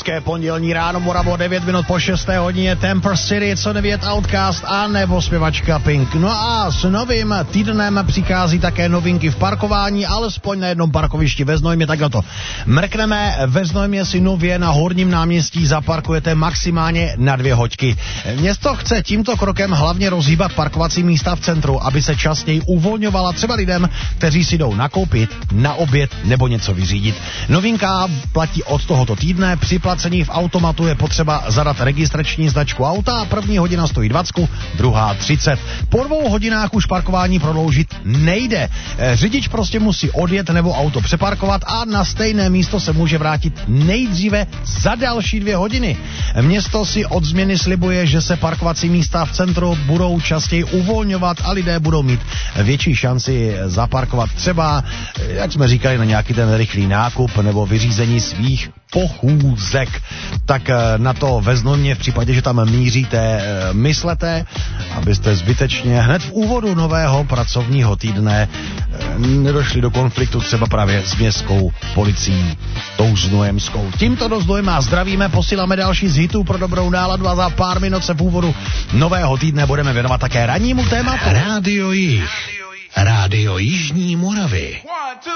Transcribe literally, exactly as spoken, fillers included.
Hezké pondělní ráno, Moravo, devět minut po šesté hodině, Temper City, co nevědět Outcast a nebo zpěvačka Pink. No a s novým týdnem přichází také novinky v parkování, alespoň na jednom parkovišti ve Znojmě, takhle to mrkneme. Ve Znojmě si nově na Horním náměstí zaparkujete maximálně na dvě hoďky. Město chce tímto krokem hlavně rozhýbat parkovací místa v centru, aby se častěji uvolňovala třeba lidem, kteří si jdou nakoupit, na oběd nebo něco vyřídit. Novinka platí od tohoto týdne. Při placení v automatu je potřeba zadat registrační značku auta a první hodina stojí dvacet, druhá třicet. Po dvou hodinách už parkování prodloužit nejde. Řidič prostě musí odjet nebo auto přeparkovat a na stejné místo se může vrátit nejdříve za další dvě hodiny. Město si od změny slibuje, že se parkovací místa v centru budou častěji uvolňovat a lidé budou mít větší šanci zaparkovat třeba, jak jsme říkali, na nějaký ten rychlý nákup nebo vyřízení svých pochůzek. Tak na to ve Znojmě v případě, že tam míříte, myslete, abyste zbytečně hned v úvodu nového pracovního týdne nedošli do konfliktu třeba právě s městskou policií, tou znojemskou. Tímto do Znojma zdravíme, posíláme další z hitů pro dobrou náladu a za pár minut se v úvodu nového týdne budeme věnovat také rannímu tématu. Rádio Jih. Rádio Jižní Moravy.